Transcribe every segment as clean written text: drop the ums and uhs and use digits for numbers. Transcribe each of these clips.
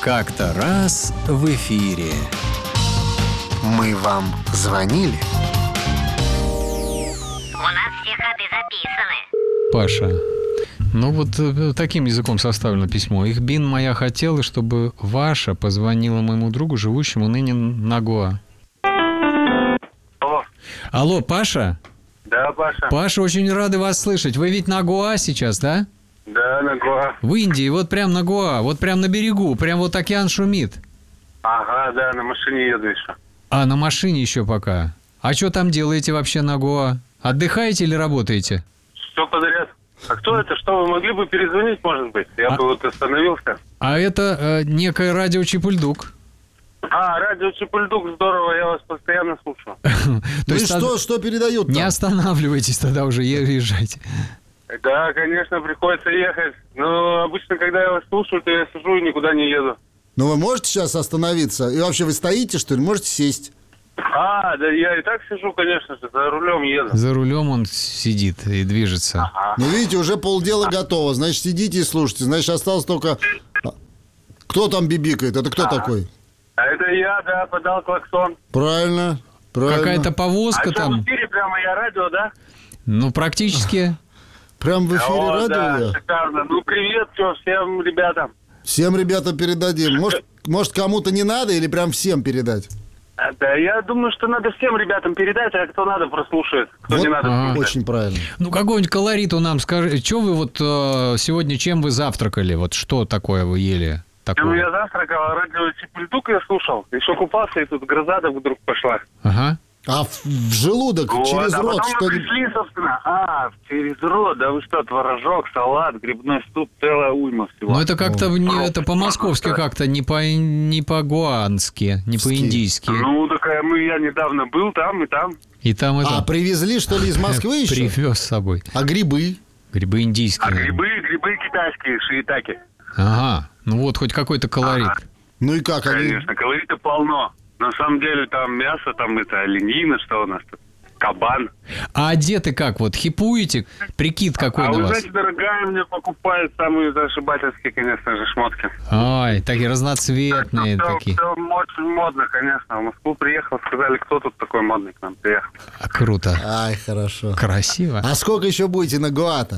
Как-то раз в эфире. Мы вам звонили? У нас все ходы записаны. Паша, ну вот таким языком составлено письмо. Ихбин моя хотела, чтобы ваша позвонила моему другу, живущему ныне на Гоа. Алло. Алло, Паша? Да, Паша. Паша, очень рады вас слышать. Вы ведь на Гоа сейчас, да? Да, на Гоа. В Индии, вот прям на Гоа, вот прям на берегу, прям вот океан шумит. Ага, да, на машине еду еще. А, на машине еще пока. А что там делаете вообще на Гоа? Отдыхаете или работаете? Все подряд. А кто это? Что, вы могли бы перезвонить, может быть? Я бы вот остановился. А это некое радио Чепульдук. А, радио Чепульдук, здорово, я вас постоянно слушаю. То есть что передают там? не останавливайтесь тогда уже, езжайте. Да, конечно, приходится ехать. Но обычно, когда я вас слушаю, то я сижу и никуда не еду. Ну, вы можете сейчас остановиться? И вообще, вы стоите, что ли? Можете сесть? А, да я и так сижу, конечно же, за рулем еду. За рулем он сидит и движется. Ну, видите, уже полдела готово. Значит, сидите и слушайте. Значит, осталось только... Кто там бибикает? Это кто такой? А это я, да, подал клаксон. Правильно. Какая-то повозка А что, там. в эфире прямо я радио, да? Ну, практически. Прям в эфире О, радио да, я? шикарно. Ну, привет, всем ребятам. Всем ребятам передадим. Может, кому-то не надо или прям всем передать? Да, я думаю, что надо всем ребятам передать, а кто надо, прослушает. Кто не надо, слушает. Очень правильно. Ну, какой-нибудь колориту нам скажи. Что вы вот сегодня, чем вы завтракали? Вот что такое вы ели? Ну, Такое? я завтракал, радио Чепульдук я слушал. Еще купался, и тут гроза вдруг пошла. Ага. А в желудок, Вот, через а рот потом мы что-нибудь... пришли, собственно, через рот, да вы что, творожок, салат, грибной суп, целая уйма всего. Ну, это как-то это по-московски как-то, не по-гуански, не по-индийски. Ну, такая я недавно был там и там. И там это... А, привезли, что ли, из Москвы еще? Привез с собой. А грибы? Грибы индийские. А грибы китайские, шиитаки. Ага. Ну вот, хоть какой-то колорит. Ага. Ну и как они? Конечно, колорита полно. На самом деле там мясо, там это оленина, что у нас тут? Кабан. А одеты как? Вот хипуете? Прикид какой А на вы вас? знаете, дорогая мне покупает самые зашибательские, конечно же, шмотки. Ой, такие разноцветные такие. Все очень модно, конечно. В Москву приехал, сказали, кто тут такой модный к нам приехал. Круто. Ай, хорошо. Красиво. А сколько еще будете на Гоа-то?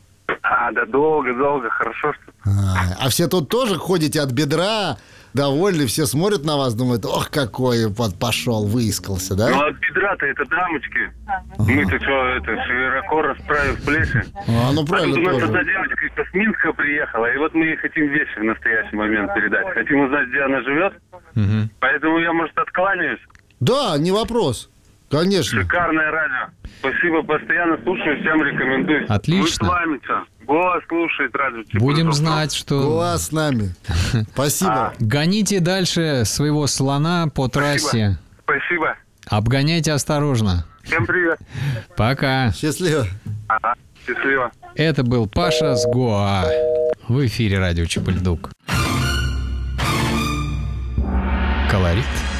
Да долго, хорошо, что... А все тут тоже ходите от бедра, довольны, все смотрят на вас, думают, ох, какой вот пошел, выискался, да? Ну, от бедра-то это дамочки. Мы-то что, широко расправив плечи. Ну, А правильно тут у нас тоже. одна девочка из Минска приехала, и вот мы ей хотим вещи в настоящий момент передать. Хотим узнать, где она живет. Мгм. Поэтому я, может, откланяюсь. Да, не вопрос. Конечно. Шикарное радио. Спасибо, постоянно слушаю, всем рекомендую. Отлично. Мы с вами, что? Голос слушает радио. Будем знать, что... Гоа с нами. Спасибо. Гоните дальше своего слона по трассе. Спасибо. Обгоняйте осторожно. Всем привет. Пока. Счастливо. Ага, счастливо. Это был Паша с Гоа. В эфире радио Чепульдук. Колорит.